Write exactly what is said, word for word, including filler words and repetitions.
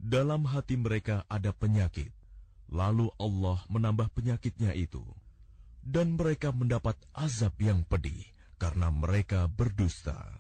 Dalam hati mereka ada penyakit, lalu Allah menambah penyakitnya itu, dan mereka mendapat azab yang pedih karena mereka berdusta.